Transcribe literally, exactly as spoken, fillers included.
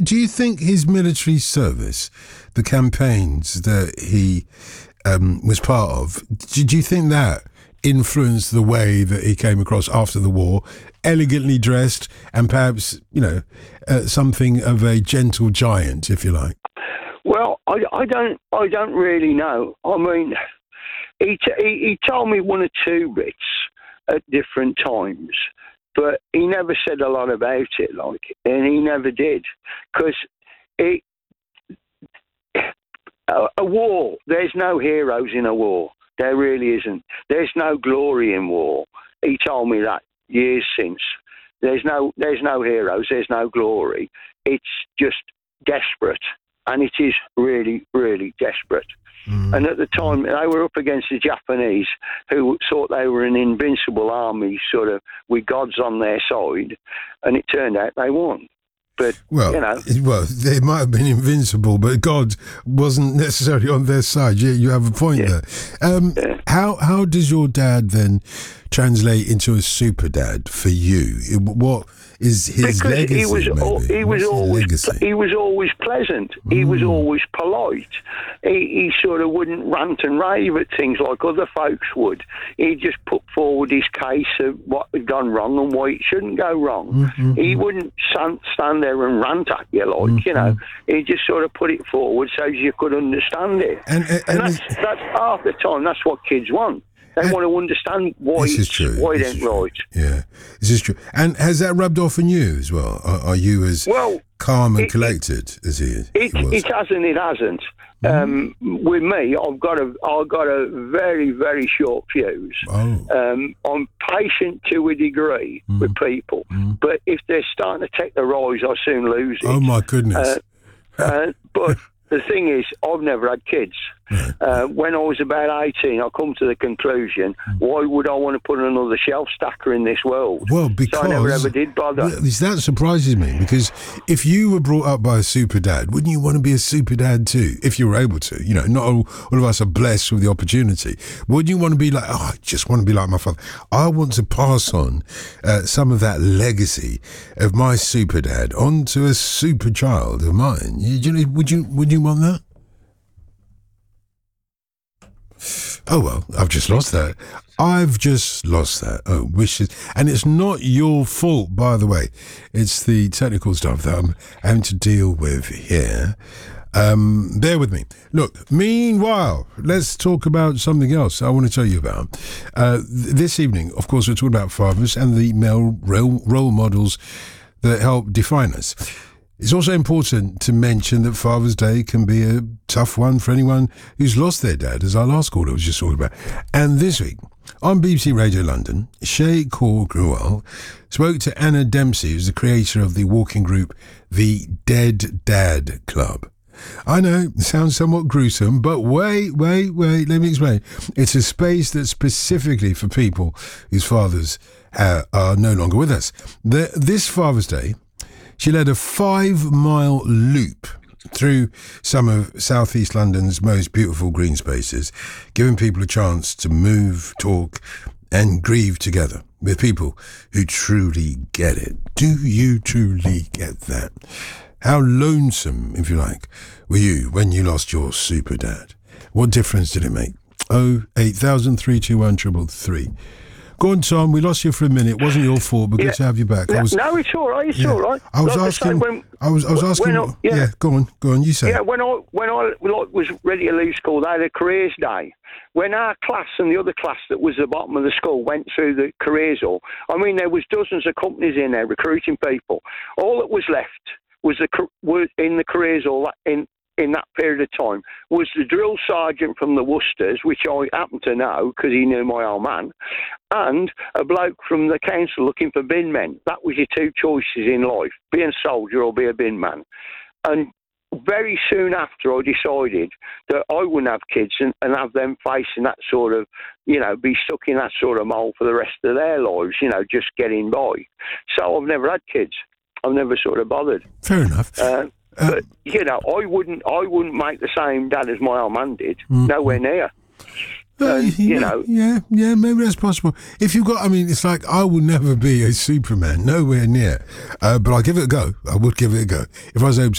do you think his military service, the campaigns that he um, was part of, do, do you think that influenced the way that he came across after the war, elegantly dressed and perhaps, you know, uh, something of a gentle giant, if you like? Well, I, I don't I don't really know. I mean, he, t- he he told me one or two bits at different times, but he never said a lot about it, like, and he never did, because it a, a war. There's no heroes in a war. There really isn't. There's no glory in war. He told me that years since. There's no there's no heroes. There's no glory. It's just desperate. And it is really, really desperate. Mm. And at the time, they were up against the Japanese, who thought they were an invincible army, sort of, with gods on their side. And it turned out they won. But, well, you know. Well, they might have been invincible, but God wasn't necessarily on their side. Yeah, you have a point yeah. there. Um, yeah. How how does your dad then translate into a super dad for you? What is his because legacy? He was, al- he, was always, he was always pleasant. Mm. He was always polite. He, he sort of wouldn't rant and rave at things like other folks would. He just put forward his case of what had gone wrong and why it shouldn't go wrong. Mm-hmm. He wouldn't stand, stand there and rant at you, like, mm-hmm. you know. He just sort of put it forward so you could understand it. And, and, and that's, that's half the time, that's what kids want. They and want to understand why it's why it ain't right. Yeah, this is true. And has that rubbed off on you as well? Are, are you as well, calm and it, collected it, as he is? It, it hasn't. It hasn't. Mm. Um, with me, I've got a I've got a very very short fuse. Oh. Um, I'm patient to a degree mm. with people, mm. but if they're starting to take the rise, I soon lose it. Oh my goodness! Uh, uh, but. The thing is, I've never had kids. Uh, when I was about eighteen, I come to the conclusion, why would I want to put another shelf stacker in this world? Well, because... So I never ever did bother. That surprises me, because if you were brought up by a super dad, wouldn't you want to be a super dad too, if you were able to? You know, not all, all of us are blessed with the opportunity. Wouldn't you want to be like, oh, I just want to be like my father? I want to pass on uh, some of that legacy of my super dad onto a super child of mine. You, you, would you, would you want that? Oh, well, I've just lost that. I've just lost that. Oh, wishes. And it's not your fault, by the way. It's the technical stuff that I'm having to deal with here. Um, bear with me. Look, meanwhile, let's talk about something else I want to tell you about. Uh, th- this evening, of course, we're talking about fathers and the male role, role models that help define us. It's also important to mention that Father's Day can be a tough one for anyone who's lost their dad, as our last caller was just talking about. And this week, on B B C Radio London, Shay Kaur Grewal spoke to Anna Dempsey, who's the creator of the walking group, the Dead Dad Club. I know, it sounds somewhat gruesome, but wait, wait, wait, let me explain. It's a space that's specifically for people whose fathers uh, are no longer with us. The, this Father's Day, she led a five-mile loop through some of South East London's most beautiful green spaces, giving people a chance to move, talk, and grieve together with people who truly get it. Do you truly get that? How lonesome, if you like, were you when you lost your super dad? What difference did it make? Oh, eight thousand, three two one, three three three. Go on, Tom. We lost you for a minute. It wasn't your fault, but yeah. Good to have you back. I was, no, it's all right. It's yeah. all right. I was like asking. I, say, when, I was. I was asking. I, yeah. yeah. Go on. Go on. You say. Yeah. When I when I like, was ready to leave school, they had a careers day. When our class and the other class that was at the bottom of the school went through the careers hall, I mean, there was dozens of companies in there recruiting people. All that was left was the was in the careers hall in. in that period of time, was the drill sergeant from the Worcesters, which I happen to know because he knew my old man, and a bloke from the council looking for bin men. That was your two choices in life, be a soldier or be a bin man. And very soon after, I decided that I wouldn't have kids and, and have them facing that sort of, you know, be stuck in that sort of mould for the rest of their lives, you know, just getting by. So I've never had kids. I've never sort of bothered. Fair enough. Uh, Uh, but you know, I wouldn't, I wouldn't make the same dad as my old man did. Mm. Nowhere near. Uh, and, yeah, you know, yeah, yeah, maybe that's possible. If you've got, I mean, it's like I will never be a Superman, nowhere near. Uh, but I'll give it a go. I would give it a go if I was able to.